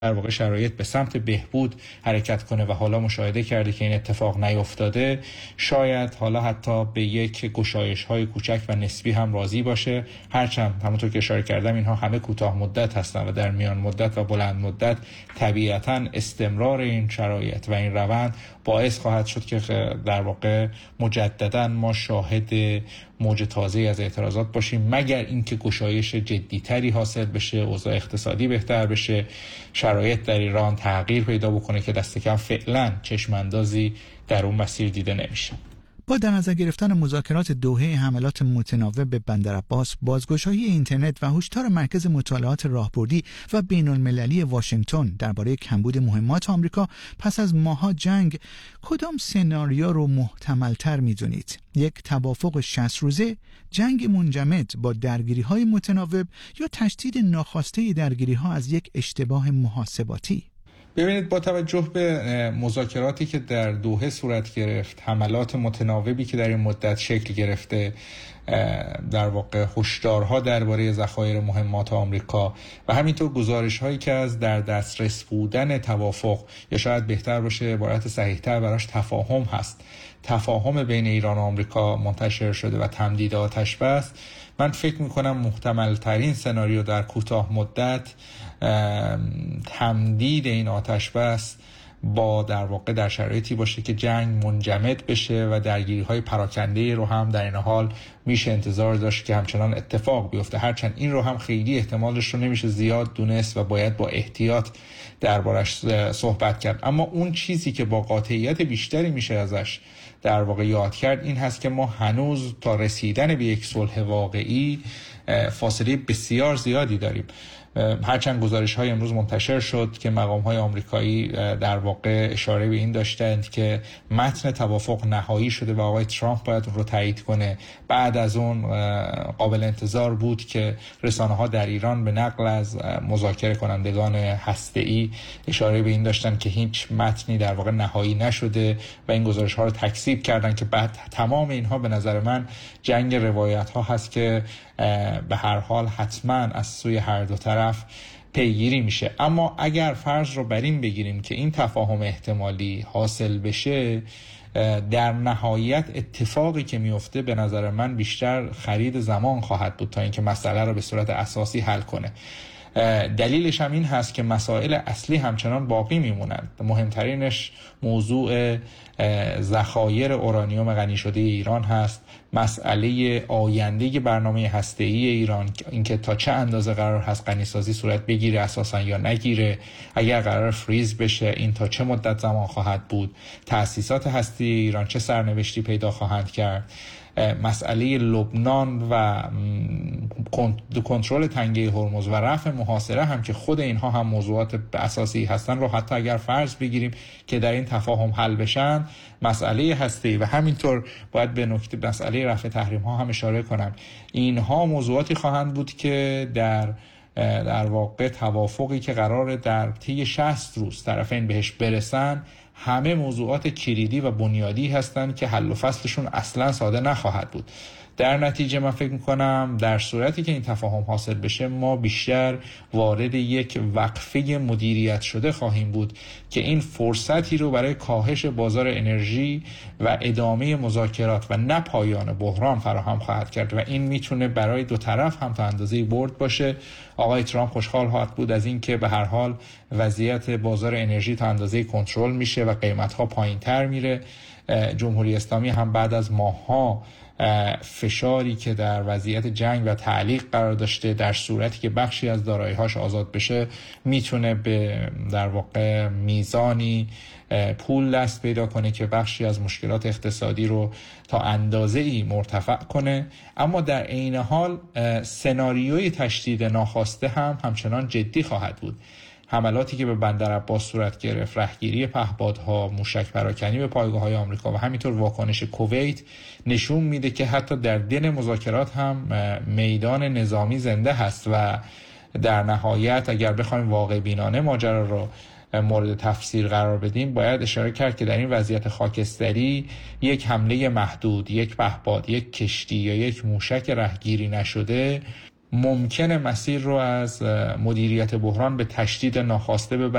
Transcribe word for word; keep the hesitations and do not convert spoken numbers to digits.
در واقع شرایط به سمت بهبود حرکت کنه و حالا مشاهده کرده که این اتفاق نیفتاده، شاید حالا حتی به یک گشایش‌های کوچک و نسبی هم راضی باشه، هرچند همونطور که اشاره کردم اینها همه کوتاه مدت هستن و در میان مدت و بلند مدت طبیعتاً استمرار این شرایط و این روند باعث خواهد شد که در واقع مجدداً ما شاهد موج تازه از اعتراضات باشیم، مگر اینکه گشایش جدی‌تری حاصل بشه، اوضاع اقتصادی بهتر بشه، شرایط در ایران تغییر پیدا بکنه که دست کم فعلا چشم اندازی در اون مسیر دیده نمیشه. با در نظر گرفتن مذاکرات دوحه، حملات متناوب به بندرعباس، بازگشایی اینترنت و هشدار مرکز مطالعات راهبردی و بین‌المللی واشنگتن درباره کمبود مهمات آمریکا پس از ماه‌ها جنگ، کدام سناریو رو محتمل‌تر می‌دونید؟ یک توافق شصت روزه، جنگ منجمد با درگیری‌های متناوب یا تشدید ناخواسته درگیری‌ها از یک اشتباه محاسباتی؟ ببینید، با توجه به مذاکراتی که در دوحه صورت گرفت، حملات متناوبی که در این مدت شکل گرفته، در واقع هشدارها درباره ذخایر مهمات آمریکا و همینطور گزارش‌هایی که از در دسترس بودن توافق، یا شاید بهتر باشه عبارت صحیح‌تر براش تفاهم هست، تفاهم بین ایران و آمریکا منتشر شده و تمدید آتش بس، من فکر می‌کنم محتمل ترین سناریو در کوتاه مدت تمدید این آتش بس با در واقع در شرایطی باشه که جنگ منجمد بشه و درگیری‌های پراکنده رو هم در این حال میشه انتظار داشت که همچنان اتفاق بیفته، هرچند این رو هم خیلی احتمالش رو نمیشه زیاد دونست و باید با احتیاط دربارش صحبت کرد. اما اون چیزی که با قاطعیت بیشتری میشه ازش در واقع یاد کرد این هست که ما هنوز تا رسیدن به یک صلح واقعی فاصله بسیار زیادی داریم. هرچند گزارش های امروز منتشر شد که مقام های آمریکایی در واقع اشاره به این داشتند که متن توافق نهایی شده و آقای ترامپ باید اون رو تایید کنه. بعد از اون قابل انتظار بود که رسانه ها در ایران به نقل از مذاکره کنندگان هسته‌ای اشاره به این داشتند که هیچ متنی در واقع نهایی نشده و این گزارش ها رو تکذیب کردند که بعد تمام اینها به نظر من جنگ روایت ها هست که به هر حال حتما از سوی هر دو طرف پیگیری میشه. اما اگر فرض رو بر این بگیریم که این تفاهم احتمالی حاصل بشه، در نهایت اتفاقی که میفته به نظر من بیشتر خرید زمان خواهد بود تا اینکه مسئله رو به صورت اساسی حل کنه. دلیلش هم این هست که مسائل اصلی همچنان باقی میمونند. مهمترینش موضوع ذخایر اورانیوم غنی شده ایران هست، مسئله آینده برنامه هسته‌ای ایران، اینکه تا چه اندازه قرار هست غنیسازی صورت بگیره اساسا یا نگیره، اگر قرار فریز بشه این تا چه مدت زمان خواهد بود، تأسیسات هسته‌ای ایران چه سرنوشتی پیدا خواهند کرد، مسئله لبنان و کنترل تنگه هرمز و رفع محاصره هم که خود اینها هم موضوعات اساسی هستن رو حتی اگر فرض بگیریم که در این تفاهم حل بشن، مسئله هسته‌ای و همینطور باید به نکته مسئله رفع تحریم ها هم اشاره کنم. اینها موضوعاتی خواهند بود که در در واقع توافقی که قراره در طی شصت روز طرفین بهش برسن همه موضوعات کلیدی و بنیادی هستند که حل و فصلشون اصلا ساده نخواهد بود. در نتیجه من فکر میکنم در صورتی که این تفاهم حاصل بشه ما بیشتر وارد یک وقفه مدیریت شده خواهیم بود که این فرصتی رو برای کاهش بازار انرژی و ادامه مذاکرات و نه پایان بحران فراهم خواهد کرد و این میتونه برای دو طرف هم تا اندازه برد باشه. آقای ترامپ خوشحال خواهد بود از این که به هر حال وضعیت بازار انرژی تا اندازه کنترل میشه و قیمت‌ها پایین‌تر میره. جمهوری اسلامی هم بعد از ماه‌ها فشاری که در وضعیت جنگ و تعلیق قرار داشته، در صورتی که بخشی از دارایی‌هاش آزاد بشه میتونه به در واقع میزانی پول دست پیدا کنه که بخشی از مشکلات اقتصادی رو تا اندازه‌ای مرتفع کنه. اما در عین حال سناریوی تشدید ناخواسته هم همچنان جدی خواهد بود. حملاتی که به بندرعباس صورت گرفت، رهگیری پهپادها، موشک پراکنی به پایگاه‌های آمریکا و همینطور واکنش کویت نشون میده که حتی در دل مذاکرات هم میدان نظامی زنده هست و در نهایت اگر بخوایم واقع بینانه ماجرا رو مورد تفسیر قرار بدیم باید اشاره کرد که در این وضعیت خاکستری یک حمله محدود، یک پهپاد، یک کشتی یا یک موشک رهگیری نشده ممکنه مسیر رو از مدیریت بحران به تشدید ناخواسته ببره